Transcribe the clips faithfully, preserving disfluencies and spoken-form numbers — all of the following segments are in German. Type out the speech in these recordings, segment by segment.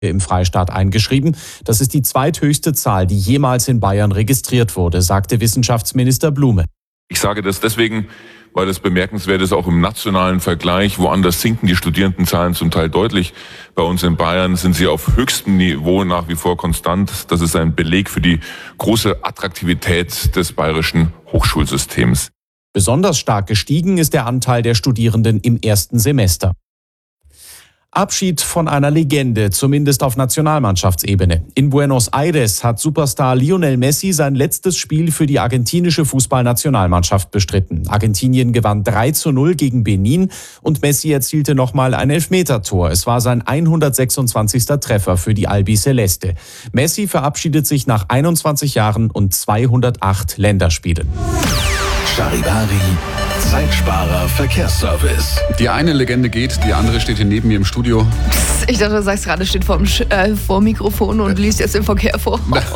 im Freistaat eingeschrieben. Das ist die zweithöchste Zahl, die jemals in Bayern registriert wurde, sagte Wissenschaftsminister Blume. Ich sage das deswegen, weil es bemerkenswert ist, auch im nationalen Vergleich. Woanders sinken die Studierendenzahlen zum Teil deutlich. Bei uns in Bayern sind sie auf höchstem Niveau nach wie vor konstant. Das ist ein Beleg für die große Attraktivität des bayerischen Hochschulsystems. Besonders stark gestiegen ist der Anteil der Studierenden im ersten Semester. Abschied von einer Legende, zumindest auf Nationalmannschaftsebene. In Buenos Aires hat Superstar Lionel Messi sein letztes Spiel für die argentinische Fußballnationalmannschaft bestritten. Argentinien gewann drei zu null gegen Benin und Messi erzielte nochmal ein Elfmetertor. Es war sein hundertsechsundzwanzigster Treffer für die Albiceleste. Messi verabschiedet sich nach einundzwanzig Jahren und zweihundertacht Länderspielen. Charivari, Zeitsparer Verkehrsservice. Die eine Legende geht, die andere steht hier neben mir im Studio. Ich dachte, du sagst gerade, steht vor dem, äh, vor dem Mikrofon und liest jetzt den Verkehr vor.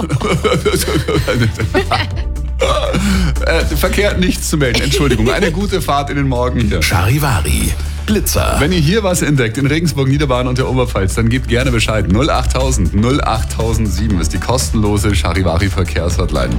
äh, Verkehr hat nichts zu melden, Entschuldigung. Eine gute Fahrt in den Morgen hier. Charivari, Blitzer. Wenn ihr hier was entdeckt, in Regensburg, Niederbayern und der Oberpfalz, dann gebt gerne Bescheid. null achttausend null achttausendsieben ist die kostenlose Charivari Verkehrshotline.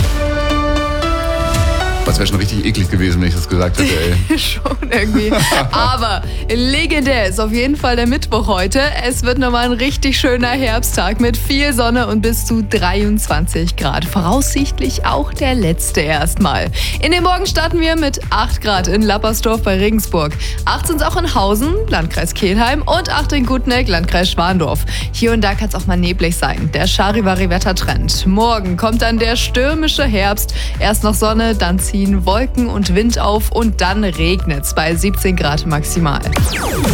Das wäre schon richtig eklig gewesen, wenn ich das gesagt hätte, ey. Schon irgendwie. Aber legendär ist auf jeden Fall der Mittwoch heute. Es wird nochmal ein richtig schöner Herbsttag mit viel Sonne und bis zu dreiundzwanzig Grad. Voraussichtlich auch der letzte erstmal. In den Morgen starten wir mit acht Grad in Lappersdorf bei Regensburg. acht sind es auch in Hausen, Landkreis Kelheim und acht in Gutneck, Landkreis Schwandorf. Hier und da kann es auch mal neblig sein. Der Charivari-Wettertrend. Morgen kommt dann der stürmische Herbst. Erst noch Sonne, dann ziehen Wolken und Wind auf und dann regnet's bei siebzehn Grad maximal.